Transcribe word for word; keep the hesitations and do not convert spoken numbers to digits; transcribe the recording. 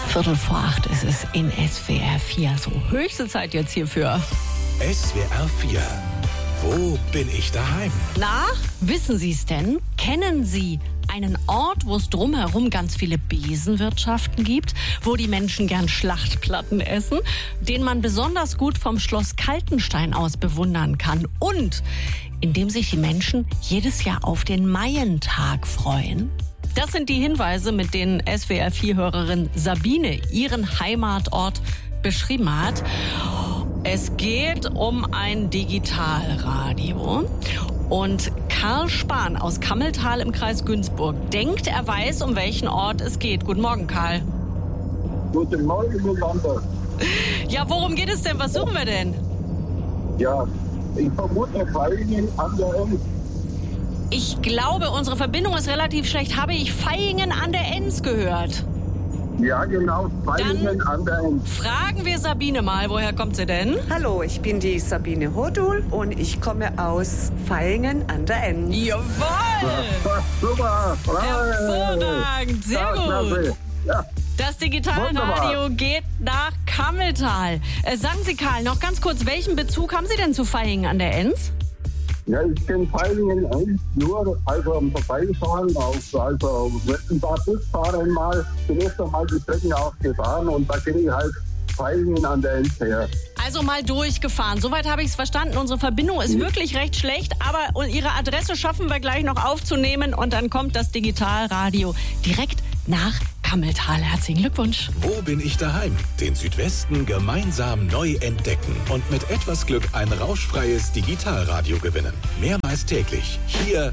Viertel vor acht ist es in S W R vier. So, höchste Zeit jetzt hierfür. S W R vier. Wo bin ich daheim? Na, wissen Sie es denn? Kennen Sie einen Ort, wo es drumherum ganz viele Besenwirtschaften gibt, wo die Menschen gern Schlachtplatten essen, den man besonders gut vom Schloss Kaltenstein aus bewundern kann und in dem sich die Menschen jedes Jahr auf den Maientag freuen? Das sind die Hinweise, mit denen S W R vier-Hörerin Sabine ihren Heimatort beschrieben hat. Es geht um ein Digitalradio. Und Karl Spahn aus Kammeltal im Kreis Günzburg denkt, er weiß, um welchen Ort es geht. Guten Morgen, Karl. Guten Morgen, miteinander. Ja, worum geht es denn? Was suchen wir denn? Ja, ich vermute Vaihingen an der Enz. Ich glaube, unsere Verbindung ist relativ schlecht. Habe ich Vaihingen an der Enz gehört? Ja, genau, Vaihingen an der Enz. Fragen wir Sabine mal, woher kommt sie denn? Hallo, ich bin die Sabine Hodul und ich komme aus Vaihingen an der Enz. Jawohl! Super! Hervorragend, sehr Ja, gut. klasse. Ja. Das Digitalradio Wunderbar. geht nach Kammeltal. Äh, sagen Sie, Karl, noch ganz kurz, welchen Bezug haben Sie denn zu Vaihingen an der Enz? Ja, ich kenne Vaihingen eigentlich nur, also am Vorbeifahren, auf, also ein paar Busfahren mal, bin öfter mal die Strecken auch gefahren und da kenne ich halt Vaihingen an der Enz her. Also mal durchgefahren. Soweit habe ich es verstanden. Unsere Verbindung ist wirklich recht schlecht, aber Ihre Adresse schaffen wir gleich noch aufzunehmen und dann kommt das Digitalradio direkt nach Kammeltal. Herzlichen Glückwunsch. Wo bin ich daheim? Den Südwesten gemeinsam neu entdecken und mit etwas Glück ein rauschfreies Digitalradio gewinnen. Mehrmals täglich hier